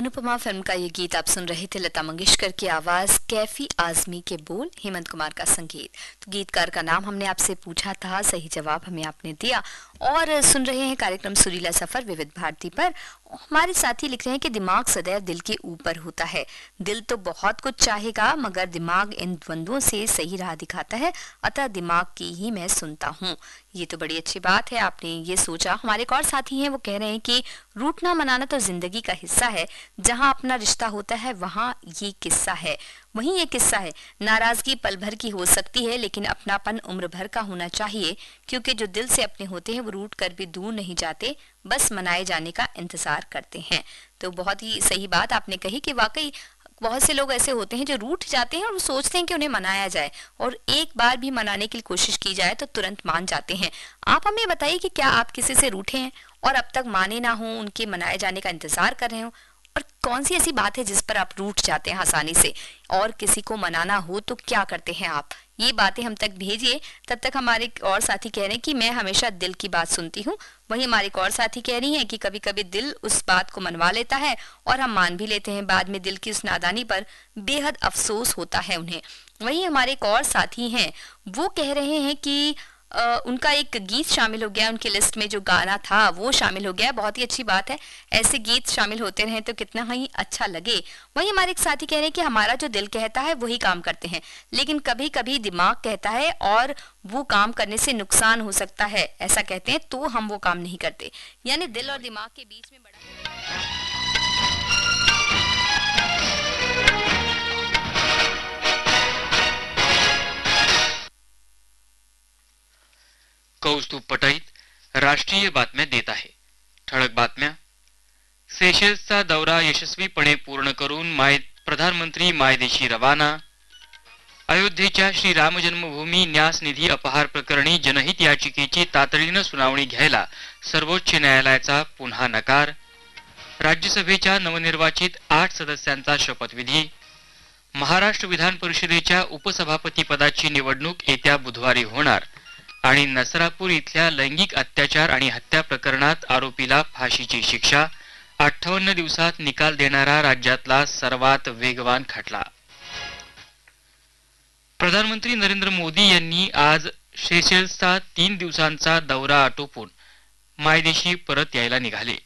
Anupama film का ये गीत आप सुन रहे थे। लता मंगेशकर की आवाज, कैफी आजमी के बोल, हेमंत कुमार का संगीत। तो गीतकार का नाम हमने आपसे पूछा था, सही जवाब हमें आपने दिया। और सुन रहे हैं कार्यक्रम सुरीला सफर विविध भारती पर। हमारे साथी लिख रहे हैं कि दिमाग सदैव दिल के ऊपर होता है। दिल तो बहुत कुछ चाहेगा मगर दिमाग इन द्वंद्वों से सही राह दिखाता है, अतः दिमाग की ही मैं सुनता हूँ। ये तो बड़ी अच्छी बात है, आपने ये सोचा। हमारे एक और साथी हैं, वो कह रहे हैं कि रूठना मनाना तो जिंदगी का हिस्सा है। जहाँ अपना रिश्ता होता है वहाँ ये किस्सा है, वहीं ये किस्सा है। नाराजगी पल भर की हो सकती है लेकिन अपनापन उम्र भर का होना चाहिए, क्योंकि जो दिल से अपने होते हैं वो रूठ कर भी दूर नहीं जाते, बस मनाए जाने का इंतजार करते हैं। तो बहुत ही सही बात आपने कही कि वाकई बहुत से लोग ऐसे होते हैं जो रूठ जाते हैं और वो सोचते हैं कि उन्हें मनाया जाए, और एक बार भी मनाने की कोशिश की जाए तो तुरंत मान जाते हैं। आप हमें बताइए कि क्या आप किसी से रूठे हैं और अब तक माने ना हो, उनके मनाए जाने का इंतजार कर रहे हो, और कौन सी ऐसी बात है जिस पर आप रूठ जाते हैं आसानी से, और किसी को मनाना हो तो क्या करते हैं आप? ये बातें हम तक भेजिए। तब तक हमारे और साथी कह रहे हैं कि मैं हमेशा दिल की बात सुनती हूँ। वहीं हमारे एक और साथी कह रही हैं कि कभी कभी दिल उस बात को मनवा लेता है और हम मान भी लेते हैं, बाद में दिल की उस नादानी पर बेहद अफसोस होता है उन्हें। वहीं हमारे एक और साथी हैं, वो कह रहे हैं कि उनका एक गीत शामिल हो गया, उनकी लिस्ट में जो गाना था वो शामिल हो गया। बहुत ही अच्छी बात है, ऐसे गीत शामिल होते रहे तो कितना ही अच्छा लगे। वहीं हमारे एक साथी कह रहे हैं कि हमारा जो दिल कहता है वही काम करते हैं, लेकिन कभी कभी दिमाग कहता है और वो काम करने से नुकसान हो सकता है, ऐसा कहते हैं, तो हम वो काम नहीं करते। यानी दिल और दिमाग के बीच में बड़ा कौस्तुभ पटईत राष्ट्रीय बातम्या देत आहे। ठळक बातम्या. सेशेल्सचा दौरा यशस्वीपणे पूर्ण करून प्रधानमंत्री मायदेशी रवाना. अयोध्येच्या श्रीराम जन्मभूमी न्यास निधी अपहार प्रकरणी जनहित याचिकेची तातडीनं सुनावणी घ्यायला सर्वोच्च न्यायालयाचा पुन्हा नकार. राज्यसभेच्या नवनिर्वाचित 8 सदस्यांचा शपथविधी. महाराष्ट्र विधान परिषदेच्या उपसभापती पदाची निवडणूक येत्या बुधवारी होणार. आणि नसरापूर इथल्या लैंगिक अत्याचार आणि हत्या प्रकरणात आरोपीला फाशीची शिक्षा. 58 दिवसात निकाल देणारा राज्यातला सर्वात वेगवान खटला. प्रधानमंत्री नरेंद्र मोदी यांनी आज सेशेल्सचा 3 दिवसांचा दौरा आटोपून मायदेशी परत यायला निघाले.